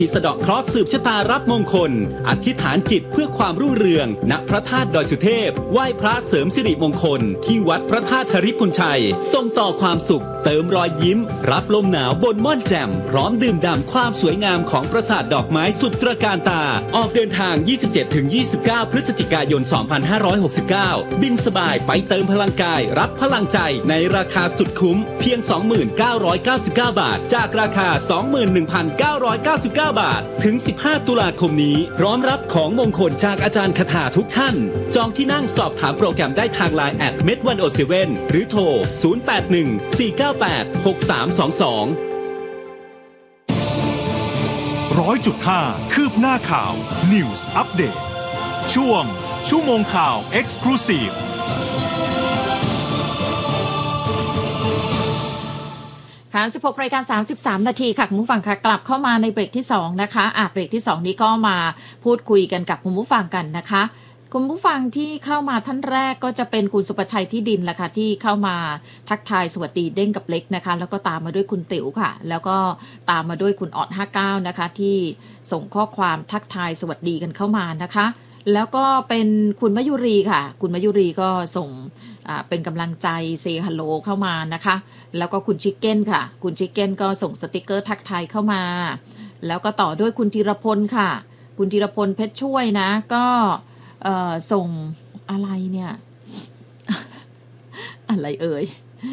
ที่สะเดาะเคราะห์สืบชะตารับมงคลอธิษฐานจิตเพื่อความรุ่งเรืองณพระธาตุดอยสุเทพไหว้พระเสริมสิริมงคลที่วัดพระธาตุธริพุนชัยส่งต่อความสุขเติมรอยยิ้มรับลมหนาวบนม่อนแจ่มพร้อมดื่มด่ำความสวยงามของปราสาทดอกไม้สุดตระการตาออกเดินทาง 27-29 พฤศจิกายน 2569 บินสบายไปเติมพลังกายรับพลังใจในราคาสุดคุ้มเพียง 2999 บาทจากราคา 21,999 บาทถึง 15 ตุลาคมนี้พร้อมรับของมงคลจากอาจารย์คาถาทุกท่านจองที่นั่งสอบถามโปรแกรมได้ทาง LINE @med107 หรือโทร 0814986322 100.5 คืบหน้าข่าว News Update ช่วงชั่วโมงข่าว Exclusive ค่ะ 16:33 นาทีค่ะคุณผู้ฟังค่ะกลับเข้ามาในเบรกที่2นะคะเบรกที่2นี้ก็มาพูดคุยกันกับคุณผู้ฟังกันนะคะคุณผู้ฟังที่เข้ามาท่านแรกก็จะเป็นคุณสุประชัยที่ดินแหละค่ะที่เข้ามาทักทายสวัสดีเด้งกับเล็กนะคะแล้วก็ตามมาด้วยคุณติ๋วค่ะแล้วก็ตามมาด้วยคุณออด59นะคะที่ส่งข้อความทักทายสวัสดีกันเข้ามานะคะแล้วก็เป็นคุณมยุรีค่ะคุณมยุรีก็ส่งเป็นกำลังใจเซฮัลโหลเข้ามานะคะแล้วก็คุณชิคเก้นค่ะคุณชิคเก้นก็ส่งสติกเกอร์ทักทายเข้ามาแล้วก็ต่อด้วยคุณธีรพลค่ะคุณธีรพลเพชรช่วยนะก็ส่งอะไรเนี่ยอะไรเอ่ย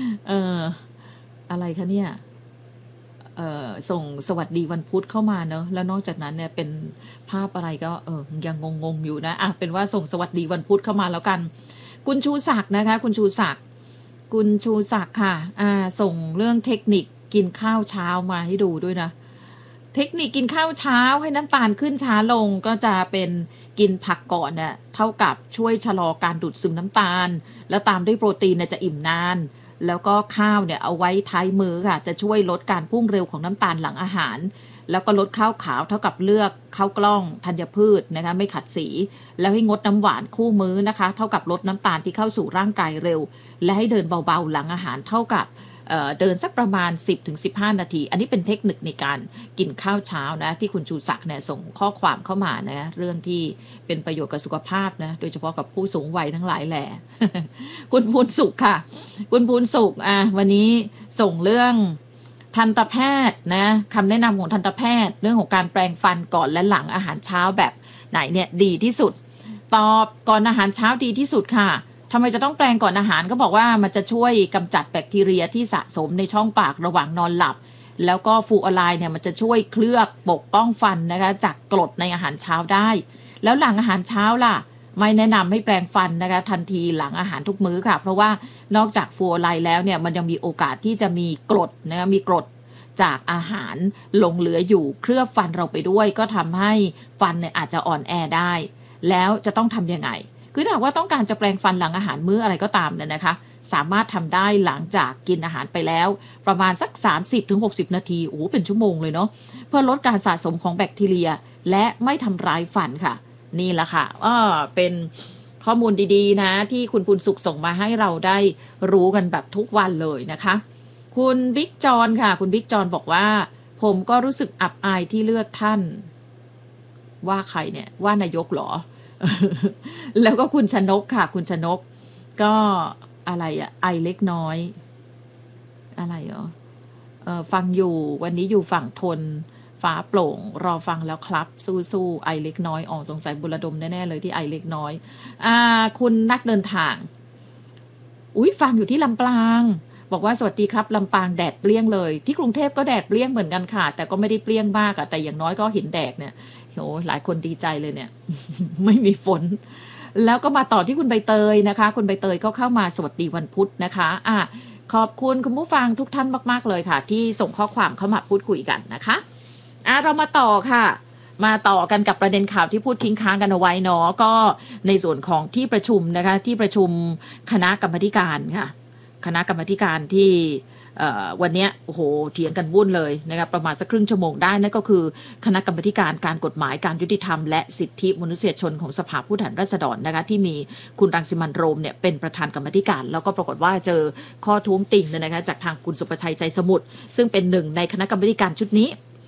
อะไรคะเนี่ยส่งสวัสดีวันพุธเข้ามาเนอะแล้วนอกจากนั้นเนี่ยเป็นภาพอะไรก็ยังงงๆอยู่นะเป็นว่าส่งสวัสดีวันพุธเข้ามาแล้วกันคุณชูศักดิ์นะคะคุณชูศักดิ์ค่ะส่งเรื่องเทคนิคกินข้าวเช้ามาให้ดูด้วยนะเทคนิคกินข้าวเช้าให้น้ำตาลขึ้นช้าลงก็จะเป็นกินผักก่อนเนี่ยเท่ากับช่วยชะลอการดูดซึมน้ำตาลแล้วตามด้วยโปรตีนเนี่ยจะอิ่มนานแล้วก็ข้าวเนี่ยเอาไว้ท้ายมื้อค่ะจะช่วยลดการพุ่งเร็วของน้ำตาลหลังอาหารแล้วก็ลดข้าวขาวเท่ากับเลือกข้าวกล้องธัญพืชนะคะไม่ขัดสีแล้วให้งดน้ำหวานคู่มื้อนะคะเท่ากับลดน้ำตาลที่เข้าสู่ร่างกายเร็วและให้เดินเบาๆหลังอาหารเท่ากับเดินสักประมาณ 10-15 นาทีอันนี้เป็นเทคนิคในการกินข้าวเช้านะที่คุณชูศักดิ์เนี่ยส่งข้อความเข้ามานะเรื่องที่เป็นประโยชน์กับสุขภาพนะโดยเฉพาะกับผู้สูงวัยทั้งหลายแหละ คุณภูนสุขค่ะคุณภูนสุขวันนี้ส่งเรื่องทันตแพทย์นะคำแนะนำของทันตแพทย์เรื่องของการแปรงฟันก่อนและหลังอาหารเช้าแบบไหนเนี่ยดีที่สุดตอบก่อนอาหารเช้าดีที่สุดค่ะทำไมจะต้องแปรงก่อนอาหารก็บอกว่ามันจะช่วยกำจัดแบคทีเรียที่สะสมในช่องปากระหว่างนอนหลับแล้วก็ฟลูออไรด์เนี่ยมันจะช่วยเคลือบปกป้องฟันนะคะจากกรดในอาหารเช้าได้แล้วหลังอาหารเช้าล่ะไม่แนะนำให้แปรงฟันนะคะทันทีหลังอาหารทุกมื้อค่ะเพราะว่านอกจากฟลูออไรด์แล้วเนี่ยมันยังมีโอกาสที่จะมีกรดนะคะมีกรดจากอาหารหลงเหลืออยู่เคลือบฟันเราไปด้วยก็ทำให้ฟันเนี่ยอาจจะอ่อนแอได้แล้วจะต้องทำยังไงคือถ้าว่าต้องการจะแปรงฟันหลังอาหารมื้ออะไรก็ตามเนี่ยนะคะสามารถทำได้หลังจากกินอาหารไปแล้วประมาณสัก 30-60 นาทีเป็นชั่วโมงเลยเนาะเพื่อลดการสะสมของแบคทีเรียและไม่ทำร้ายฟันค่ะนี่แหละค่ะเป็นข้อมูลดีๆนะที่คุณภูนสุขส่งมาให้เราได้รู้กันแบบทุกวันเลยนะคะคุณบิ๊กจอนค่ะคุณบิ๊กจอนบอกว่าผมก็รู้สึกอับอายที่เลือกท่านว่าใครเนี่ยว่านายกเหรอ แล้วก็คุณชนกค่ะคุณชนกก็อะไรไอเล็กน้อยอะไรฟังอยู่วันนี้อยู่ฝั่งทนฟ้าโปร่งรอฟังแล้วครับสู้ๆไอเล็กน้อยสงสัยบุรดมแน่ๆเลยที่ไอเล็กน้อยคุณนักเดินทางฟังอยู่ที่ลำปางบอกว่าสวัสดีครับลำปางแดดเปรี้ยงเลยที่กรุงเทพก็แดดเปรี้ยงเหมือนกันค่ะแต่ก็ไม่ได้เปรี้ยงมากแต่อย่างน้อยก็เห็นแดดเนี่ยหลายคนดีใจเลยเนี่ย ไม่มีฝนแล้วก็มาต่อที่คุณใบเตยนะคะคุณใบเตยก็เข้ามาสวัสดีวันพุธนะคะขอบคุณคุณผู้ฟังทุกท่านมากๆเลยค่ะที่ส่งข้อความเข้ามาพูดคุยกันนะคะเรามาต่อค่ะมาต่อกันกับประเด็นข่าวที่พูดทิ้งค้างกันเอาไว้เนาะก็ในส่วนของที่ประชุมนะคะที่ประชุมคณะกรรมาธิการค่ะคณะกรรมาธิการที่วันนี้เถียงกันวุ่นเลยนะครับประมาณสักครึ่งชั่วโมงได้นั่นก็คือคณะกรรมาธิการการกฎหมายการยุติธรรมและสิทธิมนุษยชนของสภาผู้แทนราษฎรนะคะที่มีคุณรังสิมันต์โรมเนี่ยเป็นประธานกรรมาธิการแล้วก็ปรากฏว่าเจอข้อท้วงติงนะคะจากทางคุณสุประชัยใจสมุทรซึ่งเป็นหนึ่งในคณะกรรมาธิการชุดนี้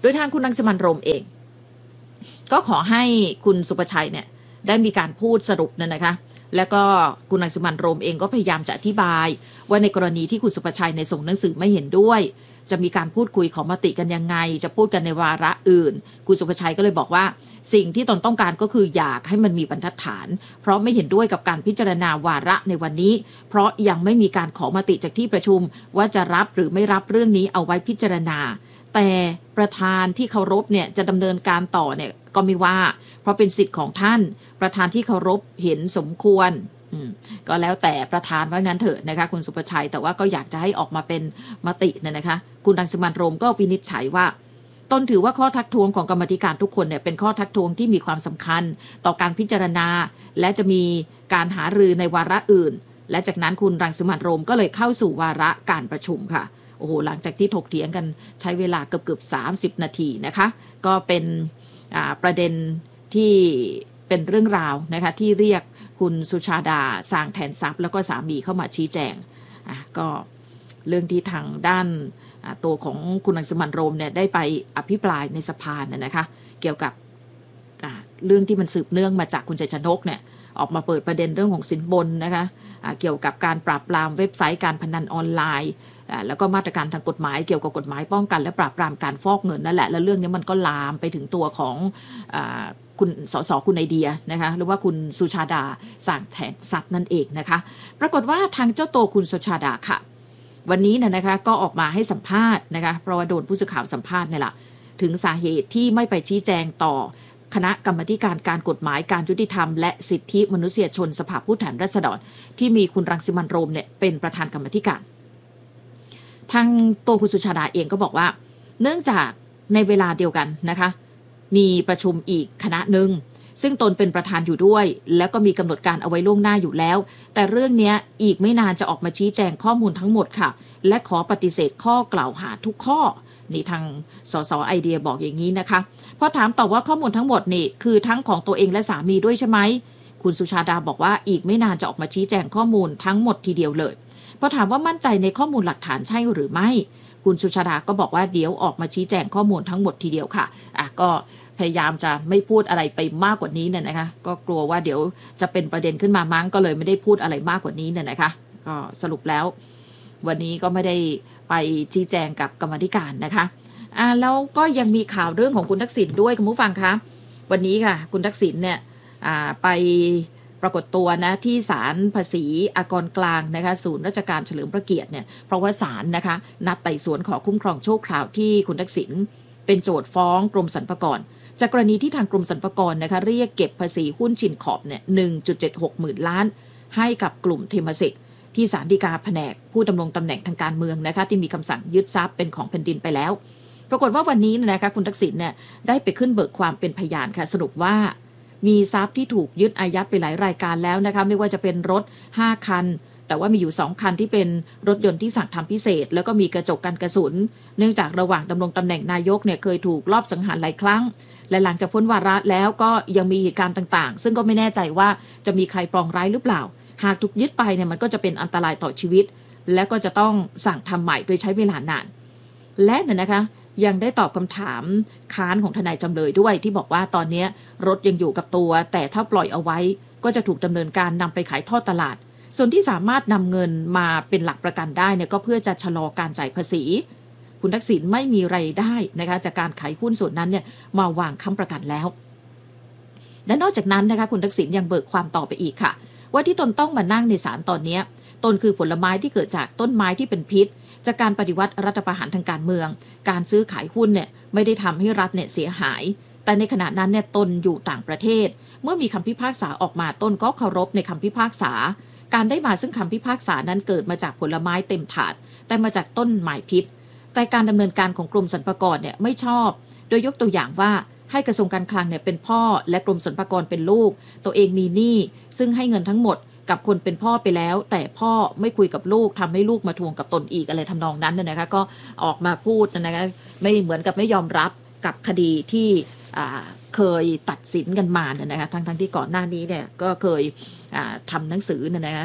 โดยทางคุณรังสิมันต์โรมเองก็ขอให้คุณสุประชัยเนี่ยได้มีการพูดสรุปนะคะแล้วก็คุณรังสิมันต์โรมเองก็พยายามจะอธิบายว่าในกรณีที่คุณสุประชัยในส่งหนังสือไม่เห็นด้วยจะมีการพูดคุยขอมติกันยังไงจะพูดกันในวาระอื่นคุณสุภชัยก็เลยบอกว่าสิ่งที่ตนต้องการก็คืออยากให้มันมีบรรทัดฐานเพราะไม่เห็นด้วยกับการพิจารณาวาระในวันนี้เพราะยังไม่มีการขอมติจากที่ประชุมว่าจะรับหรือไม่รับเรื่องนี้เอาไว้พิจารณาแต่ประธานที่เคารพเนี่ยจะดำเนินการต่อเนี่ยก็ไม่ว่าเพราะเป็นสิทธิ์ของท่านประธานที่เคารพเห็นสมควรก็แล้วแต่ประธานว่างั้นเถอะนะคะคุณสุประชัยแต่ว่าก็อยากจะให้ออกมาเป็นมตินะคะคุณรังสิมันต์โรมก็วินิจฉัยว่าตนถือว่าข้อทักท้วงของกรรมาธิการทุกคนเนี่ยเป็นข้อทักท้วงที่มีความสำคัญต่อการพิจารณาและจะมีการหารือในวาระอื่นและจากนั้นคุณรังสิมันต์โรมก็เลยเข้าสู่วาระการประชุมค่ะโอ้โหหลังจากที่ถกเถียงกันใช้เวลาเกือบ30นาทีนะคะก็เป็นประเด็นที่เป็นเรื่องราวนะคะที่เรียกคุณสุชาดาสร้างแทนทรัพย์แล้วก็สามีเข้ามาชี้แจงก็เรื่องที่ทางด้านตัวของคุณรังสิมันต์โรมเนี่ยได้ไปอภิปรายในสภานะคะเกี่ยวกับเรื่องที่มันสืบเนื่องมาจากคุณชัยชนกเนี่ยออกมาเปิดประเด็นเรื่องของสินบนนะคะเกี่ยวกับการปราบปรามเว็บไซต์การพนันออนไลน์แล้วก็มาตรการทางกฎหมายเกี่ยวกับกฎหมายป้องกันและปราบปรามการฟอกเงินนั่นแหละแล้วเรื่องนี้มันก็ลามไปถึงตัวของคุณสสคุณไอเดียนะคะหรือว่าคุณสุชาดาสร้างแทนทรัพย์นั่นเองนะคะปรากฏว่าทางเจ้าตัวคุณสุชาดาค่ะวันนี้นะคะก็ออกมาให้สัมภาษณ์นะคะเพราะว่าโดนผู้สื่อข่าวสัมภาษณ์เนี่ยแหละถึงสาเหตุที่ไม่ไปชี้แจงต่อคณะกรรมาธิการกฎหมายการยุติธรรมและสิทธิมนุษยชนสภาผู้แทนราษฎรที่มีคุณรังสิมันต์โรมเนี่ยเป็นประธานกรรมาธิการทางตัวคุณสุชาดาเองก็บอกว่าเนื่องจากในเวลาเดียวกันนะคะมีประชุมอีกคณะหนึ่งซึ่งตนเป็นประธานอยู่ด้วยแล้วก็มีกำหนดการเอาไว้ล่วงหน้าอยู่แล้วแต่เรื่องนี้อีกไม่นานจะออกมาชี้แจงข้อมูลทั้งหมดค่ะและขอปฏิเสธข้อกล่าวหาทุกข้อนี่ทางสสไอเดียบอกอย่างนี้นะคะพอถามตอบว่าข้อมูลทั้งหมดนี่คือทั้งของตัวเองและสามีด้วยใช่ไหมคุณสุชาดาบอกว่าอีกไม่นานจะออกมาชี้แจงข้อมูลทั้งหมดทีเดียวเลยพอถามว่ามั่นใจในข้อมูลหลักฐานใช่หรือไม่คุณสุชาดาก็บอกว่าเดี๋ยวออกมาชี้แจงข้อมูลทั้งหมดทีเดียวค่ะก็พยายามจะไม่พูดอะไรไปมากกว่านี้เนี่ยนะคะก็กลัวว่าเดี๋ยวจะเป็นประเด็นขึ้นมามั้งก็เลยไม่ได้พูดอะไรมากกว่านี้เนี่ยนะคะก็สรุปแล้ววันนี้ก็ไม่ได้ไปชี้แจงกับกรรมาธิการนะคะแล้วก็ยังมีข่าวเรื่องของคุณทักษิณด้วยคุณผู้ฟังคะวันนี้ค่ะคุณทักษิณเนี่ยไปปรากฏตัวนะที่ศาลภาษีอากรกลางนะคะศูนย์ราชการเฉลิมพระเกียรติเนี่ยเพราะว่าศาลนะคะนัดไต่สวนขอคุ้มครองชั่วคราวที่คุณทักษิณเป็นโจทก์ฟ้องกรมสรรพากรจากกรณีที่ทางกรมสรรพากรนะคะเรียกเก็บภาษีหุ้นชินขอบเนี่ย 1.76 หมื่นล้านให้กับกลุ่มเทมเซกที่ศาลฎีกาแผนกผู้ดำรงตำแหน่งทางการเมืองนะคะที่มีคำสั่งยึดทรัพย์เป็นของแผ่นดินไปแล้วปรากฏว่าวันนี้นะคะคุณทักษิณเนี่ยได้ไปขึ้นเบิกความเป็นพยานค่ะสรุปว่ามีทรัพย์ที่ถูกยึดอายัดไปหลายรายการแล้วนะคะไม่ว่าจะเป็นรถ5คันแต่ว่ามีอยู่2คันที่เป็นรถยนต์ที่สั่งทำพิเศษแล้วก็มีกระจกกันกระสุนเนื่องจากระหว่างดำรงตำแหน่งนายกเนี่ยเคยถูกลอบสังหารหลายครั้งและหลังจากพ้นวาระแล้วก็ยังมีเหตุการณ์ต่างๆซึ่งก็ไม่แน่ใจว่าจะมีใครปองร้ายหรือเปล่าหากถูกยึดไปเนี่ยมันก็จะเป็นอันตรายต่อชีวิตและก็จะต้องสั่งทำใหม่โดยใช้เวลานานและเนี่ยนะคะยังได้ตอบคำถามค้านของทนายจำเลยด้วยที่บอกว่าตอนนี้รถยังอยู่กับตัวแต่ถ้าปล่อยเอาไว้ก็จะถูกดำเนินการนำไปขายทอดตลาดส่วนที่สามารถนำเงินมาเป็นหลักประกันได้เนี่ยก็เพื่อจะชะลอการจ่ายภาษีคุณทักษิณไม่มีรายได้นะคะจากการขายหุ้นส่วนนั้นเนี่ยมาวางค้ำประกันแล้วและนอกจากนั้นนะคะคุณทักษิณยังเบิกความต่อไปอีกค่ะว่าที่ตนต้องมานั่งในศาลตอนนี้ตนคือผลไม้ที่เกิดจากต้นไม้ที่เป็นพิษจากการปฏิวัติรัฐประหารทางการเมืองการซื้อขายหุ้นเนี่ยไม่ได้ทำให้รัฐเนี่ยเสียหายแต่ในขณะนั้นเนี่ยตนอยู่ต่างประเทศเมื่อมีคำพิพากษาออกมาตนก็เคารพในคำพิพากษาการได้มาซึ่งคำพิพากษานั้นเกิดมาจากผลไม้เต็มถาดแต่มาจากต้นไม้พิษแต่การดำเนินการของกรมสรรพากรเนี่ยไม่ชอบโดยยกตัวอย่างว่าให้กระทรวงการคลังเนี่ยเป็นพ่อและกรมสรรพากรเป็นลูกตัวเองมีหนี้ซึ่งให้เงินทั้งหมดกับคนเป็นพ่อไปแล้วแต่พ่อไม่คุยกับลูกทำให้ลูกมาทวงกับตนอีกอะไรทำนองนั้นนะคะก็ออกมาพูดนะคะไม่เหมือนกับไม่ยอมรับกับคดีที่เคยตัดสินกันมานะคะทั้งที่ก่อนหน้านี้เนี่ยก็เคยทำหนังสือนะคะ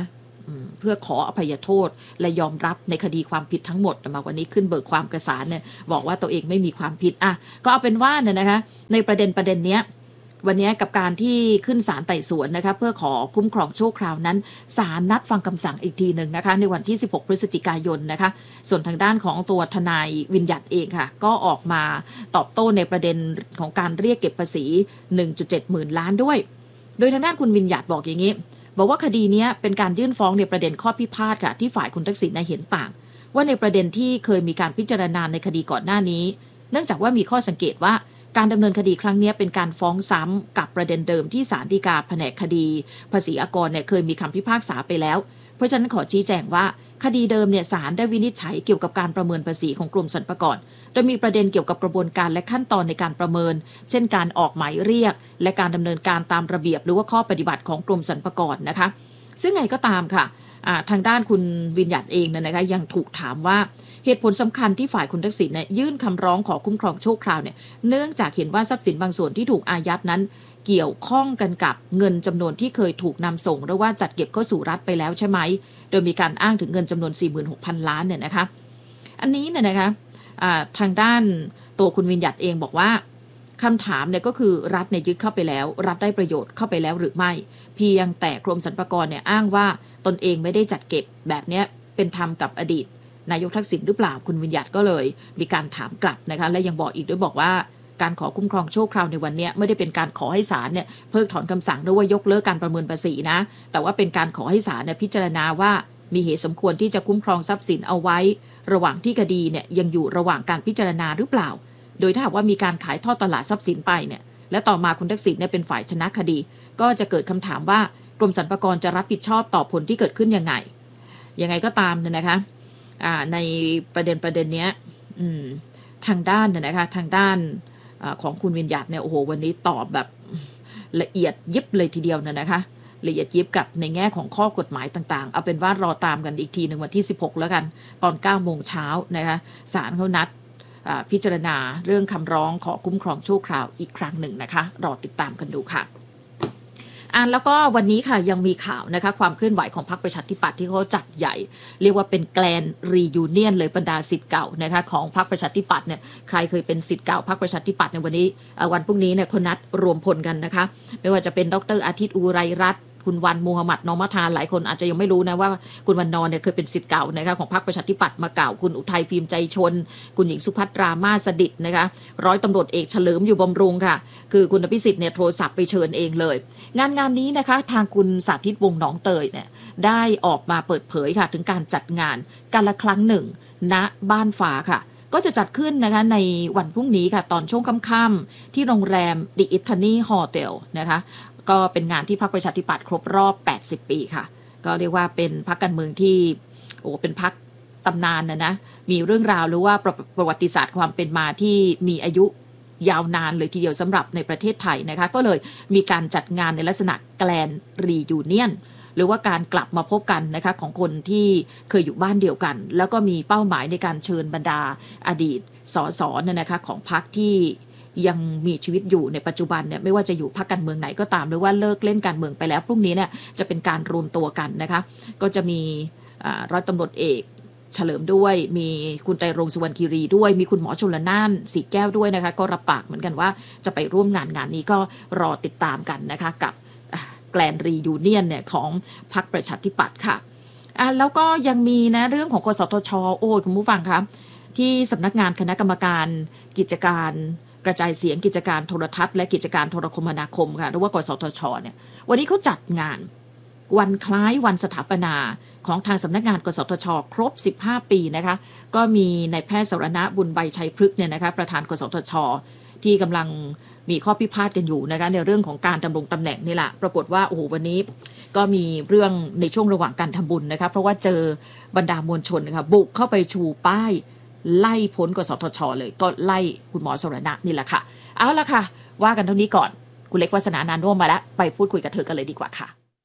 เพื่อขออภัยโทษและยอมรับในคดีความผิดทั้งหมดมาวันนี้ขึ้นเบิกความกับศาลเนี่ยบอกว่าตัวเองไม่มีความผิดก็เอาเป็นว่าเนี่ยนะคะในประเด็นเนี้ยวันนี้กับการที่ขึ้นศาลไต่สวนนะคะเพื่อขอคุ้มครองชั่วคราวนั้นศาลนัดฟังคำสั่งอีกทีหนึ่งนะคะในวันที่16พฤศจิกายนนะคะส่วนทางด้านของตัวทนายวิญญัติเองค่ะก็ออกมาตอบโต้ในประเด็นของการเรียกเก็บภาษี 1.7 หมื่นล้านด้วยโดยทางด้านคุณวิญญัติบอกอย่างนี้บอกว่าคดีนี้เป็นการยื่นฟ้องในประเด็นข้อพิพาทค่ะที่ฝ่ายคุณทักษิณเห็นต่างว่าในประเด็นที่เคยมีการพิจารณาในคดีก่อนหน้านี้เนื่องจากว่ามีข้อสังเกตว่าการดำเนินคดีครั้งนี้เป็นการฟ้องซ้ำกับประเด็นเดิมที่ศาลฎีกาแผนกคดีภาษีอากรเคยมีคำพิพากษาไปแล้วเพราะฉะนั้นขอชี้แจงว่าคดีเดิมศาลได้วินิจฉัยเกี่ยวกับการประเมินภาษีของกรมสรรพากรโดยมีประเด็นเกี่ยวกับกระบวนการและขั้นตอนในการประเมินเช่นการออกหมายเรียกและการดำเนินการตามระเบียบหรือว่าข้อปฏิบัติของกรมสรรพากรนะคะซึ่งไงก็ตามค่ะทางด้านคุณวิญญัติเองนะคะยังถูกถามว่าเหตุผลสำคัญที่ฝ่ายคุณทักษิณยื่นคำร้องขอคุ้มครองชั่วคราวเนื่องจากเห็นว่าทรัพย์สินบางส่วนที่ถูกอายัดนั้นเกี่ยวข้องกันกับเงินจำนวนที่เคยถูกนำส่งหรือว่าจัดเก็บเข้าสู่รัฐไปแล้วใช่ไหมโดยมีการอ้างถึงเงินจำนวน 46,000 ล้านนะคะอันนี้นะคะทางด้านตัวคุณวิญญัติเองบอกว่าคำถามก็คือรัฐยึดเข้าไปแล้วรัฐได้ประโยชน์เข้าไปแล้วหรือไม่เพียงแต่กรมสรรพากรอ้างว่าตนเองไม่ได้จัดเก็บแบบนี้เป็นธรรมกับอดีตนายกทักษิณหรือเปล่าคุณวิญญัติก็เลยมีการถามกลับนะคะและยังบอกอีกด้วยบอกว่าการขอคุ้มครองชั่วคราวในวันนี้ไม่ได้เป็นการขอให้ศาลเพิกถอนคำสั่งหรือว่ายกเลิกการประเมินภาษีนะแต่ว่าเป็นการขอให้ศาลพิจารณาว่ามีเหตุสมควรที่จะคุ้มครองทรัพย์สินเอาไว้ระหว่างที่คดียังอยู่ระหว่างการพิจารณาหรือเปล่าโดยถ้าหากว่ามีการขายทอดตลาดทรัพย์สินไปและต่อมาคุณทักษิณเป็นฝ่ายชนะคดีก็จะเกิดคำถามว่ากรมสรรพากรจะรับผิดชอบต่อผลที่เกิดขึ้นยังไงก็ตามนะคะในประเด็นนี้ทางด้านนะคะทางด้านของคุณวิญญัติโอ้โหวันนี้ตอบแบบละเอียดยิบเลยทีเดียวนะคะละเอียดยิบกับในแง่ของข้อกฎหมายต่างๆเอาเป็นว่ารอตามกันอีกทีหนึ่งวันที่16แล้วกันตอน 9 โมงเช้านะคะศาลเขานัดพิจารณาเรื่องคำร้องขอคุ้มครองชั่วคราวอีกครั้งหนึ่งนะคะรอติดตามกันดูค่ะแล้วก็วันนี้ค่ะยังมีข่าวนะคะความเคลื่อนไหวของพรรคประชาธิปัตย์ที่เขาจัดใหญ่เรียกว่าเป็นแกลนรียูเนียนเลยบรรดาศิษย์เก่านะคะของพรรคประชาธิปัตย์ใครเคยเป็นศิษย์เก่าพรรคประชาธิปัตย์ในวันนี้วันพรุ่งนี้เขานัดรวมพลกันนะคะไม่ว่าจะเป็นดร.อาทิตย์อุไรรัตน์คุณวันมูฮัมหมัดนอมทานหลายคนอาจจะยังไม่รู้นะว่าคุณวันนอนเคยเป็นศิษย์เก่านะคะของพรรคประชาธิปัตย์มาเก่าคุณอุทัยพิมพ์ใจชนคุณหญิงสุภัตรามาสดิษฐ์นะคะร้อยตำรวจเอกเฉลิมอยู่บำรุงค่ะคือคุณอภิสิทธิ์โทรศัพท์ไปเชิญเองเลยงานนี้นะคะทางคุณสาธิตวงศ์หนองเตยได้ออกมาเปิดเผยค่ะถึงการจัดงานการละครั้งหนึ่งณบ้านฟ้าค่ะก็จะจัดขึ้นนะคะในวันพรุ่งนี้ค่ะตอนช่วงค่ำๆที่โรงแรม The Italy Hotel นะคะก็เป็นงานที่พรรคประชาธิปัตย์ครบรอบ80 ปีค่ะก็เรียกว่าเป็นพรรคการเมืองที่เป็นพรรคตำนานนะมีเรื่องราวหรือว่าประวัติศาสตร์ความเป็นมาที่มีอายุยาวนานเลยทีเดียวสำหรับในประเทศไทยนะคะก็เลยมีการจัดงานในลักษณะแกลนรียูเนียนหรือว่าการกลับมาพบกันนะคะของคนที่เคยอยู่บ้านเดียวกันแล้วก็มีเป้าหมายในการเชิญบรรดาอดีตสสนะคะของพรรคที่ยังมีชีวิตอยู่ในปัจจุบันไม่ว่าจะอยู่พรรคการเมืองไหนก็ตามหรือว่าเลิกเล่นการเมืองไปแล้วพรุ่งนี้จะเป็นการรวมตัวกันนะคะก็จะมีร้อยตำรวจเอกเฉลิมด้วยมีคุณไตรรงค์สุวรรณคีรีด้วยมีคุณหมอชลน่านสีแก้วด้วยนะคะก็รับปากเหมือนกันว่าจะไปร่วมงานนี้ก็รอติดตามกันนะคะกับแกลนรียูเนียนของพรรคประชาธิปัตย์ค่ะแล้วก็ยังมีนะเรื่องของกสทช.คุณผู้ฟังครับที่สำนักงานคณะกรรมการกิจการกระจายเสียงกิจการโทรทัศน์และกิจการโทรคมนาคมค่ะหรือว่ากสทช.วันนี้เขาจัดงานวันคล้ายวันสถาปนาของทางสำนักงานกสทช.ครบ15 ปีนะคะก็มีนายแพทย์สรณะบุญใบชัยพฤกษ์นะคะประธานกสทช.ที่กำลังมีข้อพิพาทกันอยู่นะคะในเรื่องของการดำรงตำแหน่งนี่แหละปรากฏว่าวันนี้ก็มีเรื่องในช่วงระหว่างการทำบุญนะคะเพราะว่าเจอบรรดามวลชนนะคะบุกเข้าไปชูป้ายไล่พ้นกสทช.เลยก็ไล่คุณหมอสรณะนี่แหละค่ะเอาละค่ะว่ากันเท่านี้ก่อนคุณเล็กวาสนานานุ่มมาแล้วไปพูดคุยกับเธอกันเลยดีกว่าค่ะ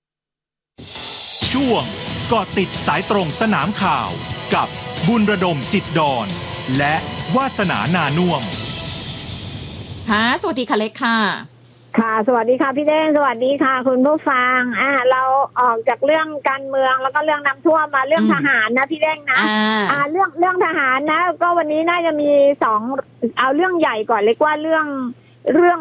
ช่วงเกาะติดสายตรงสนามข่าวกับบุญระดมจิตดอนและวาสนานานุ่มค่ะสวัสดีค่ะเล็กค่ะค่ะสวัสดีค่ะพี่เด้งสวัสดีค่ะคุณผู้ฟังเราออกจากเรื่องการเมืองแล้วก็เรื่องน้ำท่วมมาเรื่องทหารนะพี่เด้งนะเรื่องทหารนะก็วันนี้น่าจะมีเอาเรื่องใหญ่ก่อนเรียกว่าเรื่อง